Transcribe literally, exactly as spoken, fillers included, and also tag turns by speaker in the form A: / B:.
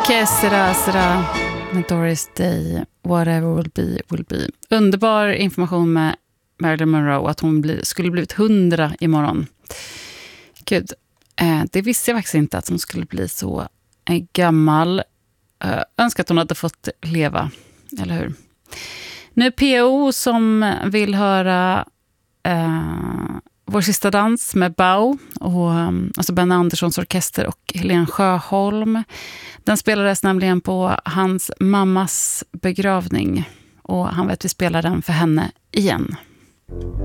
A: Que sera, sera. Med Doris Day. Whatever will be, will be. Underbar information med Marilyn Monroe att hon bli, skulle blivit hundra imorgon. Gud, eh, det visste jag faktiskt inte att hon skulle bli så eh, gammal. Eh, önskar att hon hade fått leva, eller hur? Nu är P O som vill höra eh, Vår sista dans med Bau och alltså Ben Anderssons orkester och Helen Sjöholm. Den spelades nämligen på hans mammas begravning och han vet vi spelar den för henne igen.